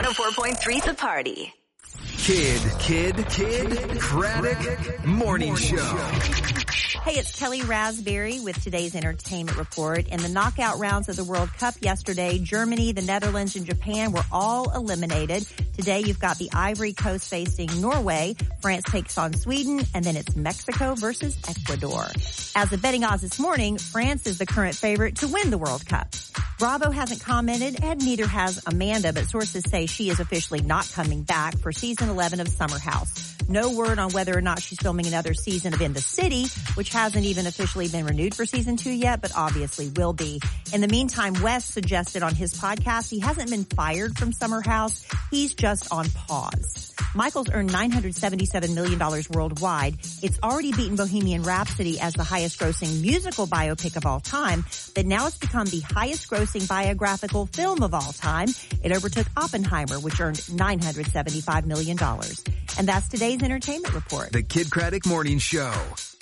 104.3 The Party. Kid Craddock Morning Show. Hey, it's Kelly Raspberry with today's entertainment report. In the knockout rounds of the World Cup yesterday, Germany, the Netherlands, and Japan were all eliminated. Today, you've got the Ivory Coast facing Norway. France takes on Sweden, and then it's Mexico versus Ecuador. As the betting odds this morning, France is the current favorite to win the World Cup. Bravo hasn't commented, and neither has Amanda, but sources say she is officially not coming back for season 11 of Summer House. No word on whether or not she's filming another season of In the City, which hasn't even officially been renewed for season 2 yet, but obviously will be. In the meantime, Wes suggested on his podcast he hasn't been fired from Summer House. He's just on pause. Michael's earned $977 million worldwide. It's already beaten Bohemian Rhapsody as the highest grossing musical biopic of all time, but now it's become the highest grossing biographical film of all time. It overtook Oppenheimer, which earned $975 million. And that's today's entertainment report. The Kid Craddock Morning Show.